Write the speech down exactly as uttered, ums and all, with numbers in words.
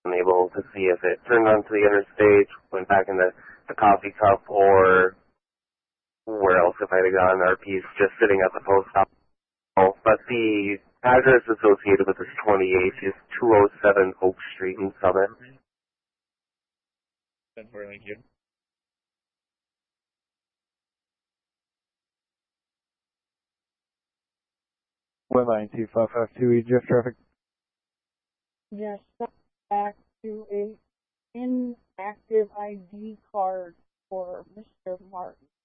unable to see if it turned onto the interstate, went back in the, the coffee cup, or where else if I'd have gotten our piece just sitting at the post office. But the address associated with this twenty-eighth is two oh seven Oak Street in Summit. Thank you. one nine two five five two E J F traffic. Yes, back to a inactive I D card for Mister Martin.